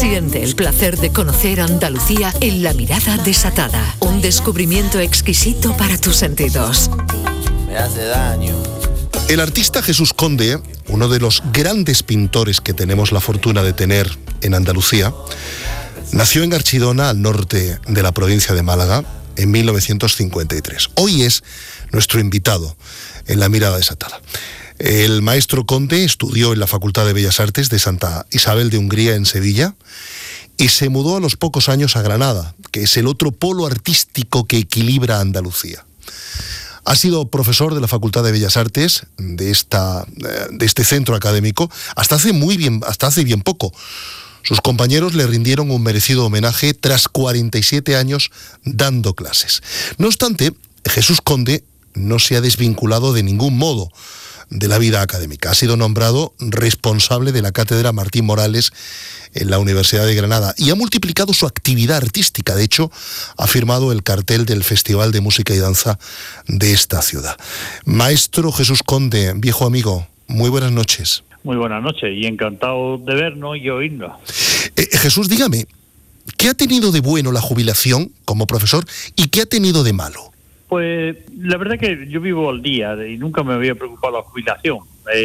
Siente el placer de conocer Andalucía en La Mirada Desatada. Un descubrimiento exquisito para tus sentidos. Me hace daño. El artista Jesús Conde, uno de los grandes pintores que tenemos la fortuna de tener en Andalucía, nació en Archidona, al norte de la provincia de Málaga, en 1953. Hoy es nuestro invitado en La Mirada Desatada. El maestro Conde estudió en la Facultad de Bellas Artes de Santa Isabel de Hungría en Sevilla y se mudó a los pocos años a Granada, que es el otro polo artístico que equilibra Andalucía. Ha sido profesor de la Facultad de Bellas Artes de este centro académico hasta hace bien poco. Sus compañeros le rindieron un merecido homenaje tras 47 años dando clases. No obstante, Jesús Conde no se ha desvinculado de ningún modo de la vida académica. Ha sido nombrado responsable de la Cátedra Martín Morales en la Universidad de Granada y ha multiplicado su actividad artística. De hecho, ha firmado el cartel del Festival de Música y Danza de esta ciudad. Maestro Jesús Conde, viejo amigo, muy buenas noches. Muy buenas noches y encantado de vernos y oírnos. Jesús, dígame, ¿qué ha tenido de bueno la jubilación como profesor y qué ha tenido de malo? Pues la verdad que yo vivo al día y nunca me había preocupado la jubilación.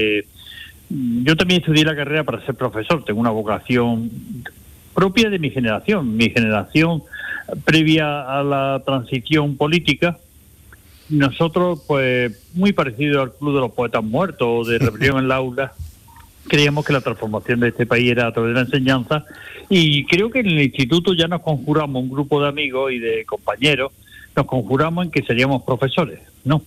Yo también estudié la carrera para ser profesor, tengo una vocación propia de mi generación previa a la transición política. Nosotros, pues muy parecido al Club de los Poetas Muertos de Rebelión en la Aula, creíamos que la transformación de este país era a través de la enseñanza y creo que en el instituto ya nos conjuramos, un grupo de amigos y de compañeros, nos conjuramos en que seríamos profesores, ¿no?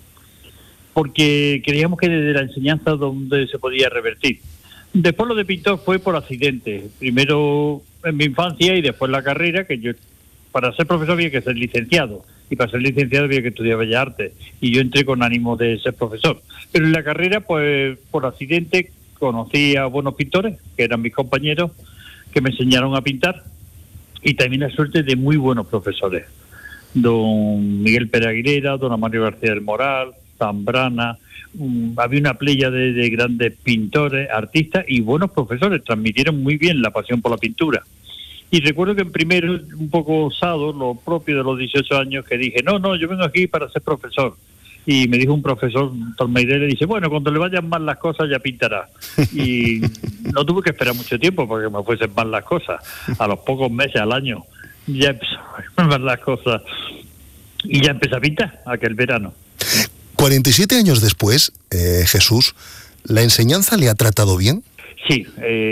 Porque creíamos que desde la enseñanza donde se podía revertir. Después lo de pintor fue por accidente, primero en mi infancia y después la carrera, que yo para ser profesor había que ser licenciado y para ser licenciado había que estudiar Bellas Artes y yo entré con ánimo de ser profesor. Pero en la carrera, pues por accidente conocí a buenos pintores, que eran mis compañeros, que me enseñaron a pintar y también la suerte de muy buenos profesores. Don Miguel Pérez Aguilera, don Mario García del Moral, Zambrana, había una playa de grandes pintores, artistas y buenos profesores, transmitieron muy bien la pasión por la pintura. Y recuerdo que en primero, un poco osado, lo propio de los 18 años, que dije, no, yo vengo aquí para ser profesor. Y me dijo un profesor, Tormeidé, le dice, bueno, cuando le vayan mal las cosas ya pintará. Y no tuve que esperar mucho tiempo porque me fuesen mal las cosas. A los pocos meses, al año, ya empezó a mal las cosas. Y ya empecé a pintar aquel verano. 47 años después, Jesús, ¿la enseñanza le ha tratado bien? Sí,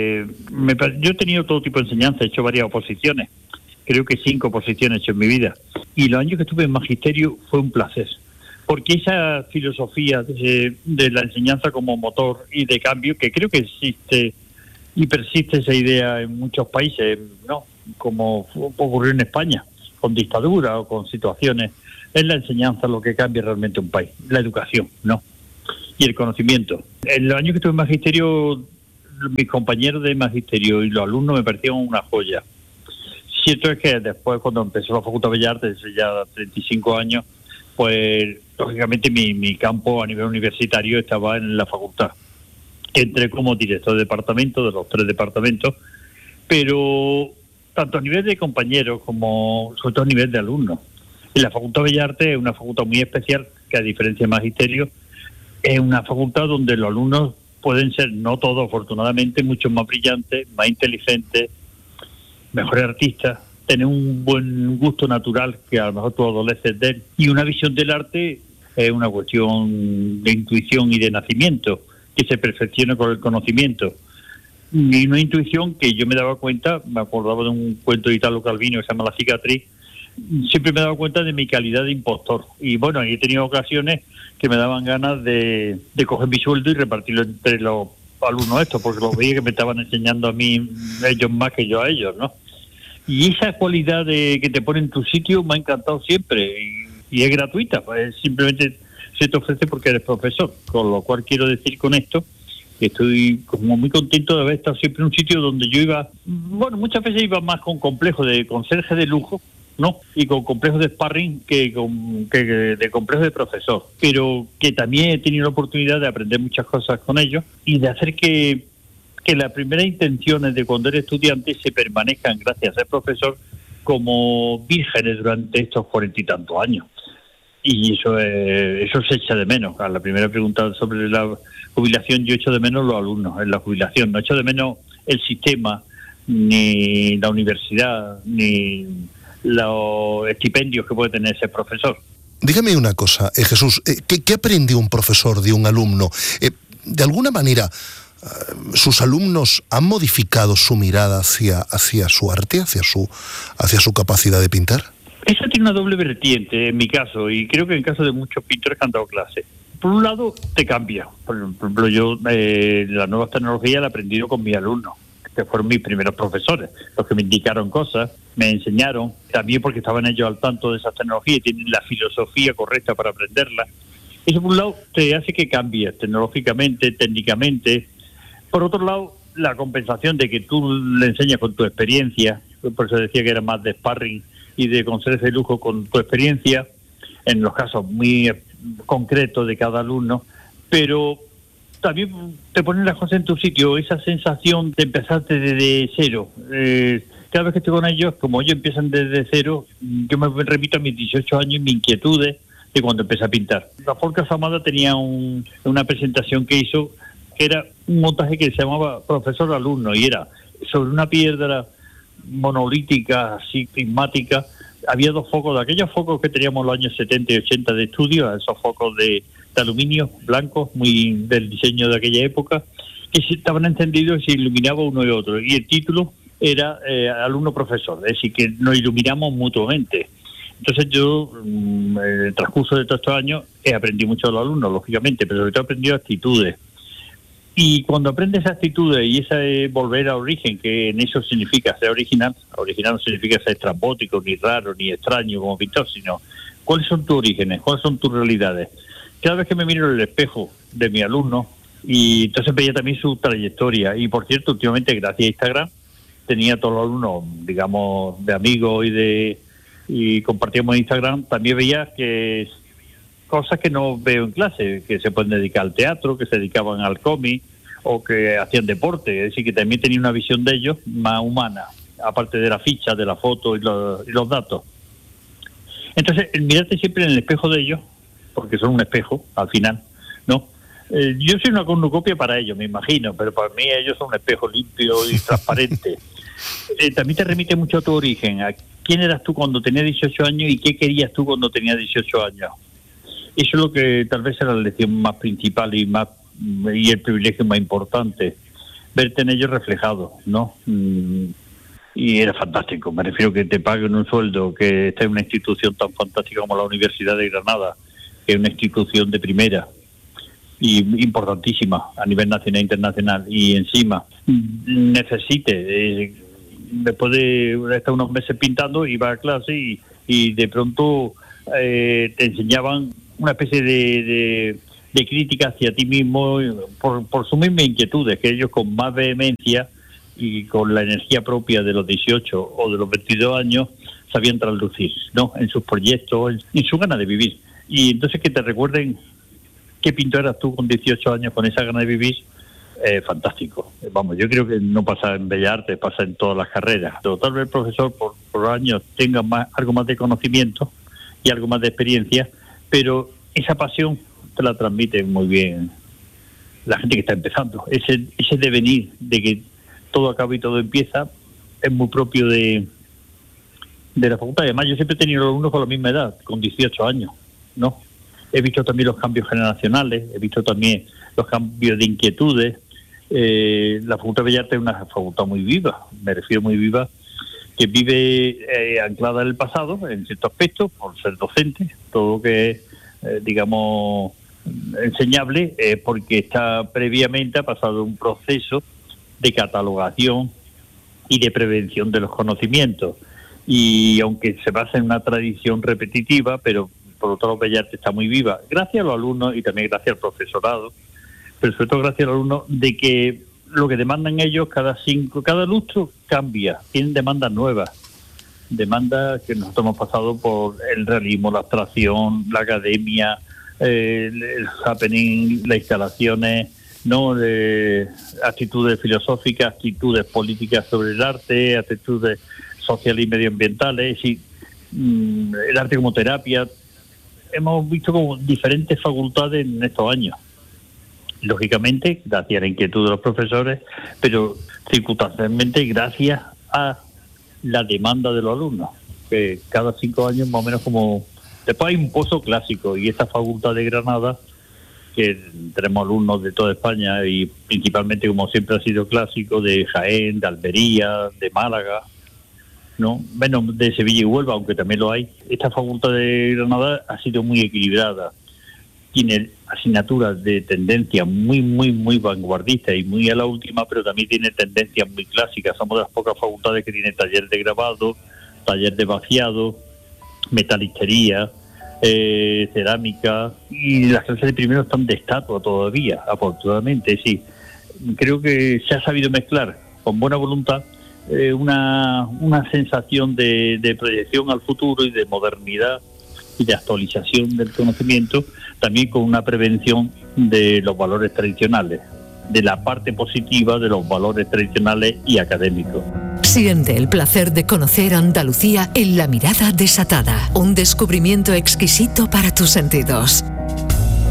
yo he tenido todo tipo de enseñanza, he hecho varias oposiciones, creo que 5 oposiciones he hecho en mi vida. Y los años que estuve en magisterio fue un placer, porque esa filosofía de la enseñanza como motor y de cambio, que creo que existe y persiste esa idea en muchos países, ¿no? Como ocurrió en España, con dictadura o con situaciones, es la enseñanza lo que cambia realmente un país, la educación, ¿no? Y el conocimiento. En los años que estuve en magisterio, mis compañeros de magisterio y los alumnos me parecían una joya. Cierto es que después, cuando empezó la Facultad de Bellas Artes, ya 35 años, pues lógicamente mi campo a nivel universitario estaba en la facultad. Entré como director de departamento, de los 3 departamentos, pero tanto a nivel de compañeros como sobre todo a nivel de alumnos. En la Facultad de Bellas Artes es una facultad muy especial, que a diferencia de magisterio, es una facultad donde los alumnos pueden ser, no todos afortunadamente, mucho más brillantes, más inteligentes, mejores artistas, tener un buen gusto natural que a lo mejor tú adoleces de él, y una visión del arte es una cuestión de intuición y de nacimiento, que se perfecciona con el conocimiento. Y una intuición que yo me daba cuenta, me acordaba de un cuento de Italo Calvino que se llama La cicatriz, siempre me he dado cuenta de mi calidad de impostor. Y bueno, he tenido ocasiones que me daban ganas de coger mi sueldo y repartirlo entre los alumnos estos, porque los veía que me estaban enseñando a mí, ellos más que yo a ellos, ¿no? Y esa cualidad de que te pone en tu sitio me ha encantado siempre y es gratuita, pues simplemente se te ofrece porque eres profesor, con lo cual quiero decir con esto que estoy como muy contento de haber estado siempre en un sitio donde yo iba, bueno, muchas veces iba más con complejo de conserje de lujo, ¿no? Y con complejos de sparring que de complejos de profesor, pero que también he tenido la oportunidad de aprender muchas cosas con ellos y de hacer que que las primeras intenciones de cuando eres estudiante se permanezcan, gracias a ser profesor, como vírgenes durante estos 40 y tantos años. Y eso se echa de menos. A la primera pregunta sobre la jubilación, yo echo de menos los alumnos en la jubilación. No echo de menos el sistema, ni la universidad, ni los estipendios que puede tener ese profesor. Dígame una cosa, Jesús, ¿qué aprende un profesor de un alumno? De alguna manera, ¿sus alumnos han modificado su mirada hacia su arte, hacia su capacidad de pintar? Eso tiene una doble vertiente en mi caso, y creo que en el caso de muchos pintores que han dado clase. Por un lado, te cambia. Por ejemplo, yo las nuevas tecnologías las he aprendido con mis alumnos, que fueron mis primeros profesores, los que me indicaron cosas, me enseñaron, también porque estaban ellos al tanto de esas tecnologías y tienen la filosofía correcta para aprenderlas. Eso por un lado te hace que cambies tecnológicamente, técnicamente. Por otro lado, la compensación de que tú le enseñas con tu experiencia, por eso decía que era más de sparring y de concederse de lujo con tu experiencia, en los casos muy concretos de cada alumno, pero también te ponen las cosas en tu sitio, esa sensación de empezar desde cero. Cada vez que estoy con ellos, como ellos empiezan desde cero, yo me remito a mis 18 años y mis inquietudes de cuando empecé a pintar. La Forca Samada tenía una presentación que hizo, que era un montaje que se llamaba Profesor Alumno, y era sobre una piedra monolítica, así prismática. Había dos focos, de aquellos focos que teníamos en los años 70 y 80 de estudio, esos focos de aluminio blancos, muy del diseño de aquella época, que estaban encendidos y se iluminaba uno y otro. Y el título era alumno-profesor, es decir, que nos iluminamos mutuamente. Entonces yo, en el transcurso de todos estos años, he aprendido mucho de los alumnos, lógicamente, pero sobre todo he aprendido actitudes. Y cuando aprendes actitudes y esa es volver al origen, que en eso significa ser original no significa ser estrambótico, ni raro, ni extraño como pintor, sino cuáles son tus orígenes, cuáles son tus realidades. Cada vez que me miro en el espejo de mi alumno, y entonces veía también su trayectoria, y por cierto, últimamente gracias a Instagram, tenía todos los alumnos, digamos, de amigos y compartíamos Instagram, también veía que cosas que no veo en clase, que se pueden dedicar al teatro, que se dedicaban al cómic o que hacían deporte, es decir, que también tenía una visión de ellos más humana, aparte de la ficha, de la foto y los datos. Entonces, el mirarte siempre en el espejo de ellos, porque son un espejo, al final, ¿no? Yo soy una cornucopia para ellos, me imagino, pero para mí ellos son un espejo limpio y transparente. También te remite mucho a tu origen, a quién eras tú cuando tenías 18 años y qué querías tú cuando tenías 18 años. Eso es lo que tal vez era la lección más principal y el privilegio más importante, verte en ellos reflejado, ¿no? Y era fantástico, me refiero que te paguen un sueldo, que esté en una institución tan fantástica como la Universidad de Granada, que es una institución de primera y importantísima a nivel nacional e internacional, y encima necesite, después de estar unos meses pintando, iba a clase y de pronto te enseñaban una especie de crítica hacia ti mismo por sus mismas inquietudes, que ellos con más vehemencia y con la energía propia de los 18 o de los 22 años sabían traducir, ¿no? En sus proyectos, en su gana de vivir. Y entonces que te recuerden qué pintor eras tú con 18 años con esa gana de vivir, fantástico. Vamos, yo creo que no pasa en Bellas Artes, pasa en todas las carreras. Pero tal vez el profesor por años tenga algo más de conocimiento y algo más de experiencia, pero esa pasión te la transmite muy bien la gente que está empezando. Ese devenir de que todo acaba y todo empieza es muy propio de la facultad. Además, yo siempre he tenido alumnos con la misma edad, con 18 años, ¿no? He visto también los cambios generacionales, he visto también los cambios de inquietudes. La Facultad de Bellas Artes es una facultad muy viva, me refiero muy viva, que vive anclada en el pasado, en cierto aspecto, por ser docente, todo lo que es, digamos, enseñable, porque está previamente ha pasado un proceso de catalogación y de prevención de los conocimientos. Y aunque se basa en una tradición repetitiva, pero por otro lado Bellas Artes está muy viva, gracias a los alumnos y también gracias al profesorado, pero sobre todo gracias a los alumnos, de que lo que demandan ellos cada lustro cambia, tienen demandas nuevas, demandas que nosotros hemos pasado por el realismo, la abstracción, la academia, el happening, las instalaciones, ¿no? De actitudes filosóficas, actitudes políticas sobre el arte, actitudes sociales y medioambientales, y el arte como terapia. Hemos visto como diferentes facultades en estos años. Lógicamente, gracias a la inquietud de los profesores, pero circunstancialmente gracias a la demanda de los alumnos, que cada 5 años más o menos como... Después hay un pozo clásico, y esta facultad de Granada, que tenemos alumnos de toda España, y principalmente, como siempre ha sido clásico, de Jaén, de Almería, de Málaga, ¿no? Menos de Sevilla y Huelva, aunque también lo hay. Esta facultad de Granada ha sido muy equilibrada. Tiene asignaturas de tendencia muy vanguardista y muy a la última, pero también tiene tendencias muy clásicas. Somos de las pocas facultades que tienen taller de grabado, taller de vaciado, metalistería, cerámica, y las clases de primero están de estatua todavía, afortunadamente, sí. Creo que se ha sabido mezclar con buena voluntad una sensación de proyección al futuro y de modernidad y de actualización del conocimiento, también con una prevención de los valores tradicionales, de la parte positiva de los valores tradicionales y académicos. Siente el placer de conocer Andalucía en La Mirada Desatada, un descubrimiento exquisito para tus sentidos.